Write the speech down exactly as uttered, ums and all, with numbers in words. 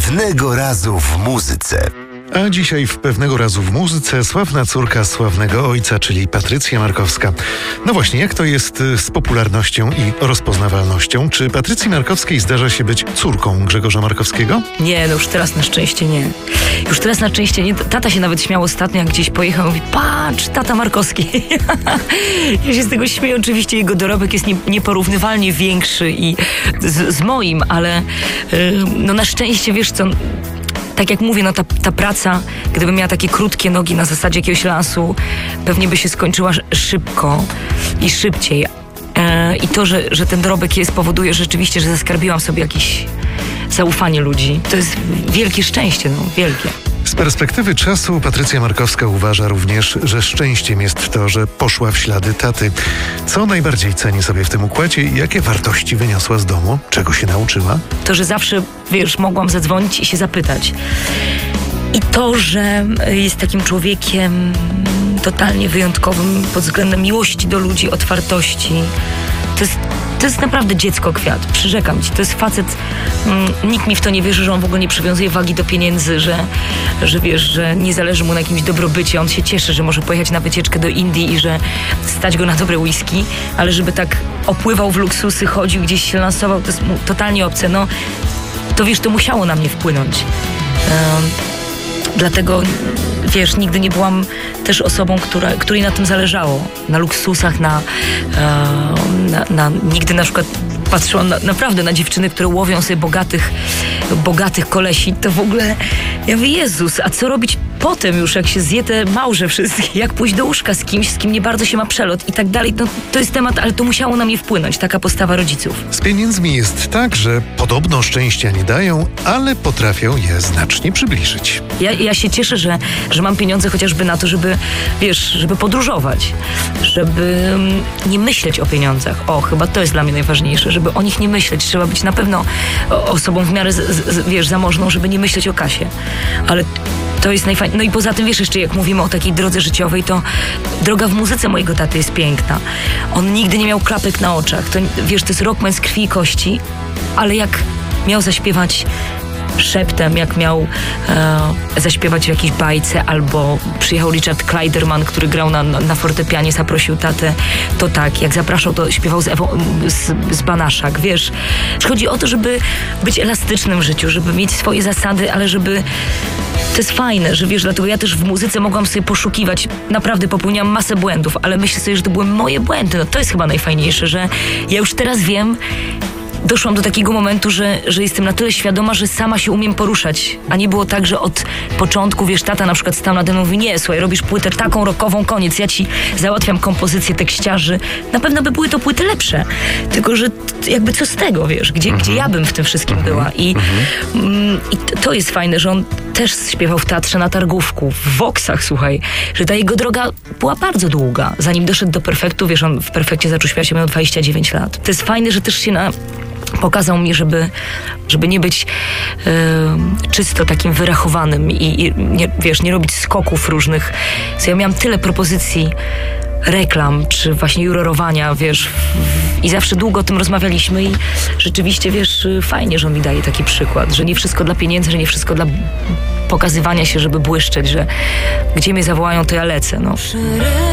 Pewnego razu w muzyce. A dzisiaj w Pewnego razu w muzyce sławna córka sławnego ojca, czyli Patrycja Markowska. No właśnie, jak to jest z popularnością i rozpoznawalnością? Czy Patrycji Markowskiej zdarza się być córką Grzegorza Markowskiego? Nie, no już teraz na szczęście nie. Już teraz na szczęście nie. Tata się nawet śmiał ostatnio, jak gdzieś pojechał, mówi: patrz, tata Markowski. Ja się z tego śmieję. Oczywiście jego dorobek jest nie, nieporównywalnie większy i z, z moim, ale yy, no na szczęście, wiesz co, tak jak mówię, no ta, ta praca, gdybym miała takie krótkie nogi na zasadzie jakiegoś lansu, pewnie by się skończyła szybko i szybciej. E, I to, że, że ten dorobek jest, powoduje rzeczywiście, że zaskarbiłam sobie jakieś zaufanie ludzi. To jest wielkie szczęście, no wielkie. Z perspektywy czasu Patrycja Markowska uważa również, że szczęściem jest to, że poszła w ślady taty. Co najbardziej ceni sobie w tym układzie i jakie wartości wyniosła z domu? Czego się nauczyła? To, że zawsze, wiesz, mogłam zadzwonić i się zapytać. I to, że jest takim człowiekiem totalnie wyjątkowym pod względem miłości do ludzi, otwartości. To jest, to jest naprawdę dziecko kwiat, przyrzekam ci. To jest facet, mm, nikt mi w to nie wierzy, że on w ogóle nie przywiązuje wagi do pieniędzy, że, że wiesz, że nie zależy mu na jakimś dobrobycie. On się cieszy, że może pojechać na wycieczkę do Indii i że stać go na dobre whisky, ale żeby tak opływał w luksusy, chodził, gdzieś się lansował, to jest mu totalnie obce. No, to wiesz, to musiało na mnie wpłynąć. Um, Dlatego, wiesz, nigdy nie byłam też osobą, która, której na tym zależało. Na luksusach, na, na, na nigdy na przykład patrzyłam na, naprawdę na dziewczyny, które łowią sobie bogatych, bogatych kolesi. To w ogóle, ja mówię, Jezus, a co robić potem już, jak się zje te małże wszystkie? Jak pójść do łóżka z kimś, z kim nie bardzo się ma przelot i tak dalej. No, to jest temat, ale to musiało na mnie wpłynąć, taka postawa rodziców. Z pieniędzmi jest tak, że podobno szczęścia nie dają, ale potrafią je znacznie przybliżyć. Ja, ja się cieszę, że, że mam pieniądze chociażby na to, żeby, wiesz, żeby podróżować, żeby nie myśleć o pieniądzach. O, chyba to jest dla mnie najważniejsze, żeby o nich nie myśleć. Trzeba być na pewno osobą w miarę, z, z, wiesz, zamożną, żeby nie myśleć o kasie. Ale to jest najfajniejsze. No i poza tym, wiesz, jeszcze jak mówimy o takiej drodze życiowej, to droga w muzyce mojego taty jest piękna. On nigdy nie miał klapek na oczach. To, wiesz, to jest rockman z krwi i kości, ale jak miał zaśpiewać szeptem, jak miał e, zaśpiewać w jakiejś bajce, albo przyjechał Richard Kleiderman, który grał na, na fortepianie, zaprosił tatę, to tak, jak zapraszał, to śpiewał z, Ewą, z, z Banaszak, wiesz. Chodzi o to, żeby być elastycznym w życiu, żeby mieć swoje zasady, ale żeby... To jest fajne, że wiesz, dlatego ja też w muzyce mogłam sobie poszukiwać, naprawdę popełniałam masę błędów, ale myślę sobie, że to były moje błędy. No to jest chyba najfajniejsze, że ja już teraz wiem, doszłam do takiego momentu, że, że jestem na tyle świadoma, że sama się umiem poruszać. A nie było tak, że od początku, wiesz, tata na przykład stał nade mną i mówi: nie, słuchaj, robisz płytę taką rockową, koniec, ja ci załatwiam kompozycję tekściarzy. Na pewno by były to płyty lepsze. Tylko, że jakby co z tego, wiesz, gdzie, mhm. gdzie ja bym w tym wszystkim mhm. była. I, mhm. mm, i to jest fajne, że on też śpiewał w teatrze na Targówku, w Voxach, słuchaj, że ta jego droga była bardzo długa. Zanim doszedł do Perfektu, wiesz, on w Perfekcie zaczął śpiewać, miał dwadzieścia dziewięć lat. To jest fajne, że też się na... pokazał mi, żeby, żeby nie być yy, czysto takim wyrachowanym i, i nie, wiesz, nie robić skoków różnych. So ja miałam tyle propozycji reklam, czy właśnie jurorowania, wiesz, w, i zawsze długo o tym rozmawialiśmy i rzeczywiście, wiesz, fajnie, że on mi daje taki przykład, że nie wszystko dla pieniędzy, że nie wszystko dla pokazywania się, żeby błyszczeć, że gdzie mnie zawołają, to ja lecę, no.